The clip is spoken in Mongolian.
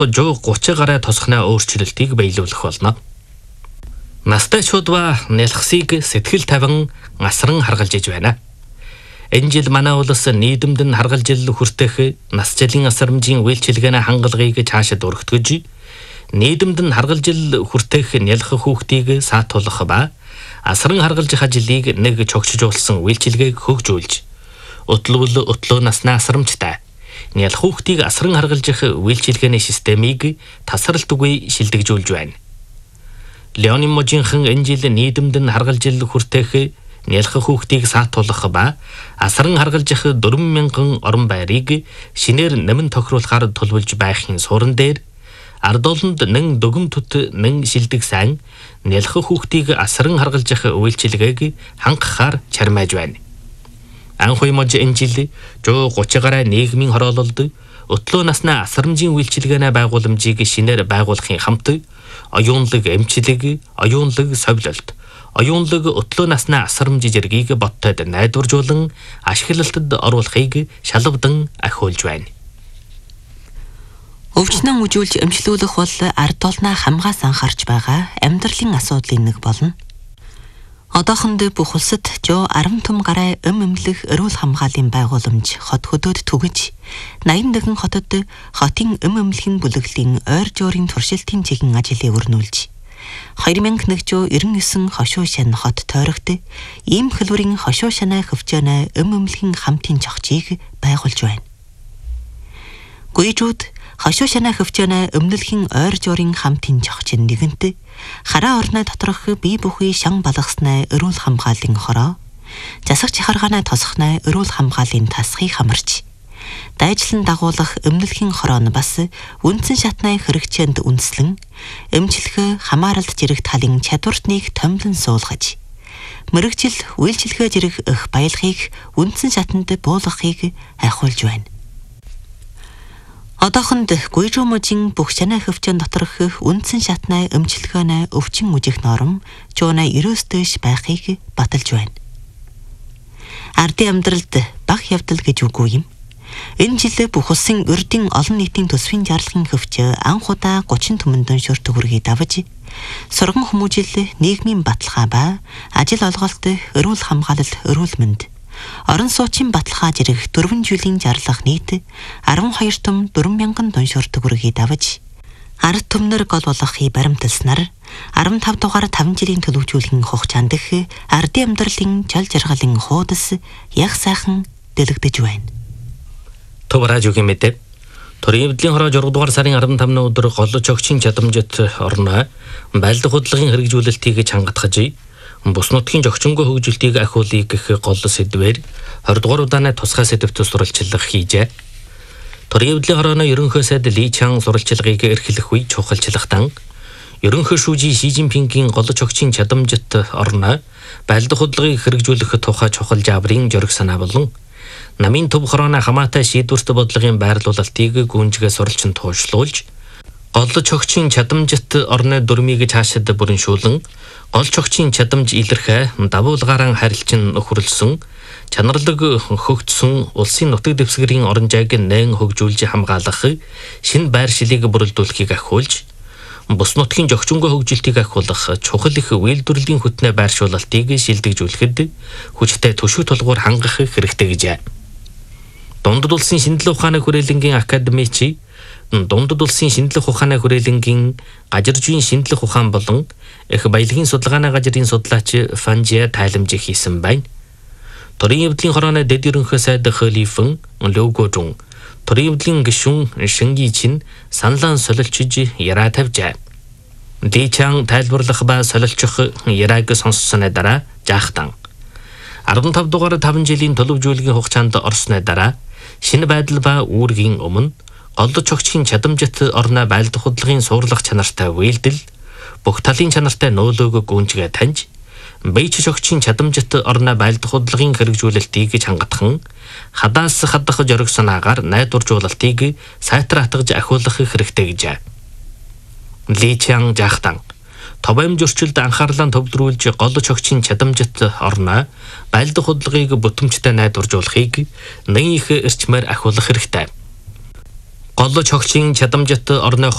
жоо 30 гаруй тосхны өөрчлөлтийг биелүүлэх болно. Настай шууд ба нялхсыг сэтгэл тавин асран харгалж иж байна. Энэ жил манай улс нийгэмд нь харгалж ил хүртэх нас жилийн асрамжийн үйлчилгээний хангалгыг цаашид өргөтгөж, нийгэмд нь харгалж ил хүртэх нялх хүүхдийг саатуулах ба асран харгалж хажилыг нэг чогшжуулсан үйлчилгээг хөгжүүлж, өтлөө наснаа асрамжтай нялх хүүхдийг асран харгалжих үйлчилгээний системийг тасралтгүй шилдэгжүүлж байна. Леонин Можинхан энэ жил нийгэмд нь харгалж ил хүртэх нялх хүүхдийг саатуулах ба асран харгалжих 4,000 орон байрыг шинээр нэмэн тохируулахаар төлөвлөж байхын суурин дээр ард олонд нэн дүгм тут нэн шилдэг сайн нялх хүүхдийг асран харгалжих үйлчилгээг хангахаар чармааж байна. Анхуй мож энэ жил 30 гаруй нийгмийн хороололд өтлөө наснаа асрамжийн үйлчилгээний байгууламжийг шинээр байгуулахын хамт оюунлаг эмчлэг, оюунлаг совилолт, оюунлаг өтлөө наснаа асрамж зэргийг боттод найдваржуулан ашиглалтад оруулахыг шалавдан ахиулж байна. Өвчнөн үжүүлж эмчлүүлэх бол ард олноо хамгаас анхаарч байгаа амьдралын асуудлын нэг болно. Одоохонд бүх улсад 10 том гаруй эмнэлэг эрүүл хамгааллын байгууламж хот хөдөөд түгэж, 81 хотод хотын эмнэлгийн бүлэглэлийн ойр жуурын туршилтын чиглэн ажлыг өрнүүлж, 2199 хошуу шан хот тойрогт ийм хэлбэрийн хошуу шанаа хөвчөөнө эмнэлгийн хамтын чогчийг байгуулж байна. Гүйжүүд хошуу шанаа хөвчөөнө эмнэлгийн ойр жуурын хамтын чогчин нэгэнт хараа орны доторх бие бүхий шан балгаснаа эрүүл хамгааллын хороо, засаг чахаргаанаа тосхнаа эрүүл хамгааллын тасхыг хамарч, дайжлан дагуулах эмнэлгийн хороо нь бас үндсэн шатны хэрэгцээнд үндэслэн эмчилгээ хамааралд зэрэг талын чадвартныг томлон суулгаж, мэрэгжил үйлчилгээ зэрэг их баялагийг үндсэн шатанд буулгахыг ахиулж байна. Одоохонд гүйжүү можийн бүх шанаа хөвчөн доторх үндсэн шатны эмчилгээнэ өвчин үжих норм 90-өөс байхыг баталж байна. Ардын амьдралд бага явдал гэж үгүй юм. Энэ жил бүх улсын урдын олон нийтийн төсвийн жаргалын хөвчөө анх удаа 30 түмэндэн шүр төгрөгийг давж, сурган хүмүүжил нийгмийн баталгаа ба ажил олголт эрүүл хамгаалал эрүүл мэнд, орон суучин баталгаа зэрэг 4 жилийн жарлах нийт 12 том 4,000 тоншор төгрөгийг давж, ард түмнэр гол болгохыг баримталснаар 15 дугаар 5 жилийн төлөвжүүлгийн хугацаанд ардын амьдралын жал жаргалын хуудас яг сайхан дэлгэж байна. Төв радиогийн мэдээ. Төрийн эвдлийн хороо 6 дугаар сарын 15-ны өдөр голлож огчийн чадамжит орноо байлдах хөдөлгөөний хэрэгжүүлэлтийг чангатгаж, бус нутгийн жогчингүй хөгжилтийг ахиулъя гэх гол сэдвээр 20 дугаар удааны тусгай сэдвт сурвалжлага хийжээ. Төрийн эвдлийн хорооны ерөнхий сайд Ли Чан сурвалжлагыг эрхлэх үе чухалчлагтан ерөнхий шүүжийн Ши Жинпингийн голлож огчийн чадамжит орноо байлдах хөдөлгөөнийг хэрэгжүүлэх тухай чухал жаврын жөрг санаа болон намын төв хорооны хамаатай шийдвэрт бодлогын байрлуулалтыг гүнжгээ суралцсан туушлуулж, голлож огчийн чадамжит орны дүрмийг цаашид бүрэншүүлэн, голч огчийн чадамж илэрхэ давуулгаараа харилцан нөхөрлсөн, чанарлаг хөгжсөн улсын нутаг дэвсгэрийн орон зайг нээн хөгжүүлж хамгаалах шинэ байр шилийг бүрэлдүүлэхийг ахиулж, бус нутгийн жогчингүй хөгжилтийг ахиулах чухал их үйлдвэрлэлийн хөтнөө байршуулалтыг шилдэгжүүлэхэд хүчтэй төшөө тулгуур хангах хэрэгтэй гэжээ. Дундад улсын шинжлэх ухааны хүрээлэнгийн академич, дундад улсын шинжлэх ухааны хүрээлэнгийн гажиржийн шинжлэх ухаан болон их баялагын судалгааны гажрын судлаач Фанжиа тайламж хийсэн байна. Төрийн эвдлийн хорооны дэд ерөнхий сайд Хөлифэн Лөвгожун, төрийн эвдлийн гишүүн Шингичин саналаа солилчиж яраа тавьжээ. Ли Чан тайлбарлах ба солилчих ярааг сонссоны дараа жаахтан 15 дугаар 5 жилийн төлөвжүүлгийн хугацаанд орсны дараа шинэ байдал ба үүргийн өмнө голлож огчийн чадамжит орны байлдах хөдөлгөөний суурлах чанартай үйлдэл, бүх талын чанартай нөөлөөг гүнжгээ таньж, бийч огчийн чадамжит орны байлдах хөдөлгөөний хэрэгжүүлэлтийг чангатхан, хадаас хадах жөрг санаагаар найдваржуулалтыг сайтар хатгаж ахиулах хэрэгтэй гэжээ. Ли Чан жаахтан Товэм зөрчилд анхаарлаа төвлөрүүлж голлож огчийн чадамжит орноо байлдах хөдөлгөөнийг бүтэмжтэй найдваржуулахыг нэн их эрчмээр ахиулах хэрэгтэй. Голлож огчийн чадамжит орны